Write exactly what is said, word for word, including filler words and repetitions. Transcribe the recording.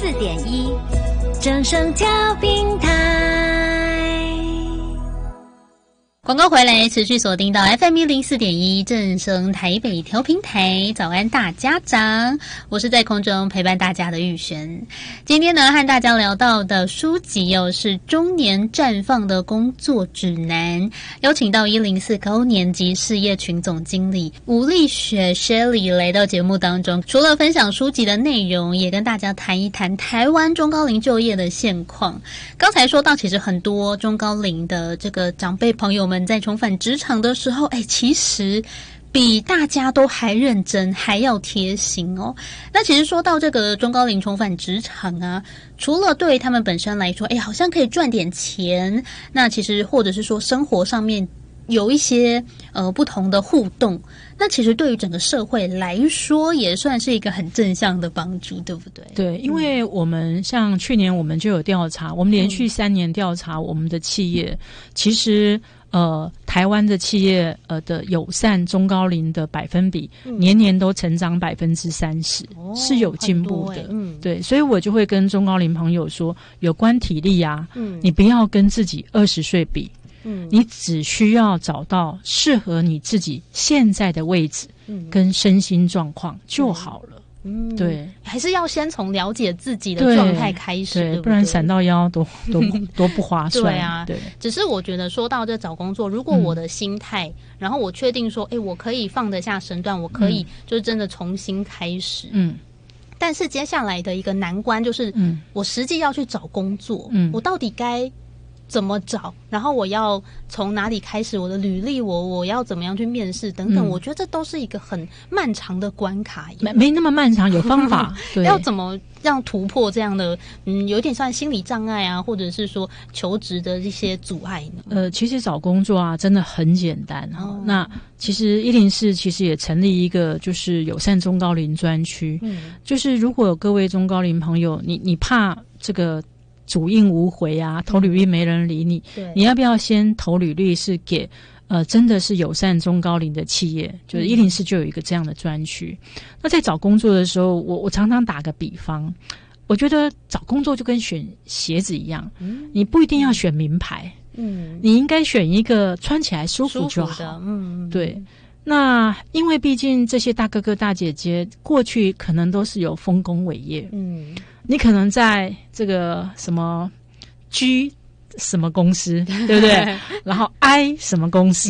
四点一，正声调频台。 广告回来，持续锁定到 F M 一零四点一正声台北调频台。早安大家长，我是在空中陪伴大家的玉璇。今天呢，和大家聊到的书籍哦，是《中年绽放的工作指南》，邀请到一零四高年级事业群总经理吴丽雪 Shelly 来到节目当中，除了分享书籍的内容，也跟大家谈一谈台湾中高龄就业的现况。刚才说到，其实很多中高龄的这个长辈朋友们在重返职场的时候，哎，其实比大家都还认真，还要贴心哦。那其实说到这个中高龄重返职场啊，除了对他们本身来说，哎，好像可以赚点钱，那其实或者是说生活上面有一些呃不同的互动，那其实对于整个社会来说也算是一个很正向的帮助，对不对？ 对，因为我们像去年我们就有调查，我们连续三年调查我们的企业，嗯、其实呃台湾的企业呃的友善中高龄的百分比，嗯、年年都成长百分之三十，是有进步的。嗯，对，所以我就会跟中高龄朋友说，有关体力啊，嗯，你不要跟自己二十岁比。嗯，你只需要找到适合你自己现在的位置，嗯，跟身心状况就好了。嗯，对， 还是要先从了解自己的状态开始， 对, 对, 对, 对， 不然闪到腰多多多不划算。 对啊，对。只是我觉得说到这找工作，如果我的心态，嗯、然后我确定说，哎，我可以放得下身段，我可以就是真的重新开始。嗯。但是接下来的一个难关就是，嗯，我实际要去找工作，嗯，我到底该怎么找，然后我要从哪里开始，我的履历我我要怎么样去面试等等，嗯、我觉得这都是一个很漫长的关卡。 没没那么漫长，有方法。对， 要怎么让突破这样的嗯，有点算心理障碍啊，或者是说求职的一些阻碍呢？ 呃，其实找工作啊，真的很简单哈、哦。那其实一零四其实也成立一个就是友善中高龄专区，嗯，就是如果有各位中高龄朋友，你你怕这个主印无回啊，投履历没人理你，嗯、你要不要先投履历是给呃真的是友善中高龄的企业，就是一零四就有一个这样的专区。嗯、那在找工作的时候，我我常常打个比方，我觉得找工作就跟选鞋子一样，嗯、你不一定要选名牌，嗯，你应该选一个穿起来舒服就好，舒服的，嗯，对。那因为毕竟这些大哥哥大姐姐过去可能都是有丰功伟业，嗯，你可能在这个什么 G 什么公司，对不对？然后 I 什么公司，